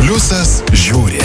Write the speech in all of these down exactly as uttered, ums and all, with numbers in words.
Pliusas žiūri.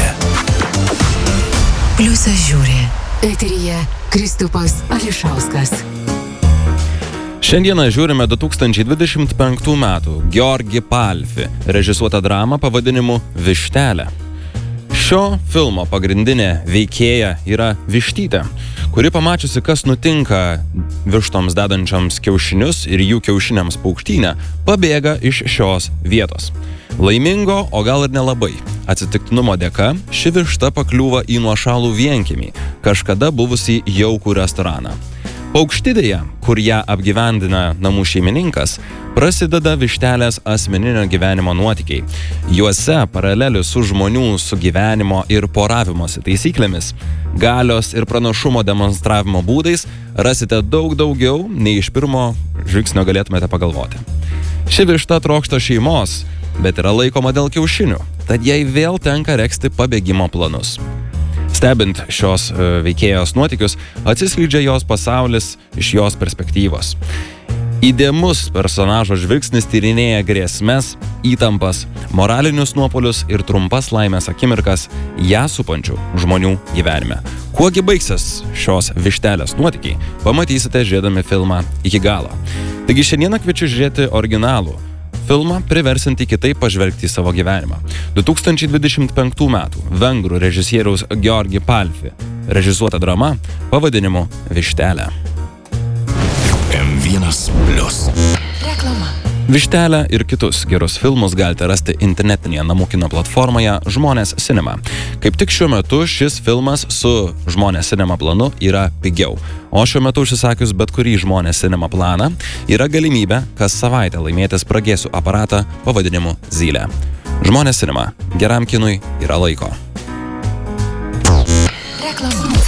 Pliusas žiūri. Eteryje Kristupas Ališauskas. Šiandieną žiūrime du tūkstančiai dvidešimt penktų metų Georgi Palfi režisuotą dramą pavadinimu Vištelė. Šio filmo pagrindinė veikėja yra vištytė, kuri pamačiusi, kas nutinka vištoms dedančioms kiaušinius ir jų kiaušiniams paukštynę, pabėga iš šios vietos. Laimingo, o gal ir nelabai, atsitiktinumo dėka ši višta pakliūva į nuošalų vienkiemį, kažkada buvusį jaukų restoraną. Paukštidėje, kur ją apgyvendina namų šeimininkas, prasideda vištelės asmeninio gyvenimo nuotykiai. Juose paralelių su žmonių sugyvenimo ir poravimosi taisyklėmis, galios ir pranašumo demonstravimo būdais rasite daug daugiau, nei iš pirmo žvilgsnio galėtumėte pagalvoti. Ši višta trokšta šeimos, bet yra laikoma dėl kiaušinių, tad jai vėl tenka regzti pabėgimo planus. Stebint šios veikėjos nuotykius, atsiskleidžia jos pasaulis iš jos perspektyvos. Įdėmus personažo žvilgsnis tyrinėja grėsmes, įtampas, moralinius nuopuolius ir trumpas laimės akimirkas ją supančių žmonių gyvenime. Kuogi baigsis šios vištelės nuotykiai, pamatysite žiūrėdami filmą iki galo. Taigi šiandieną kviečiu žiūrėti originalų filmą, priversinti kitaip pažvelgti į savo gyvenimą. du tūkstančiai dvidešimt penktų metų vengrų režisieriaus Georgi Palfi režisuota drama pavadinimu Vištelė. M vienas plius. Reklama. Vištelę ir kitus gerus filmus galite rasti internetinėje namų kino platformoje Žmonės Cinema. Kaip tik šiuo metu šis filmas su Žmonės Cinema planu yra pigiau. O šiuo metu užsisakius bet kurį Žmonės Cinema planą yra galimybė kas savaitę laimėti spragėsių aparatą pavadinimu Zylė. Žmonės Cinema. Geram kinui yra laiko. Reklama.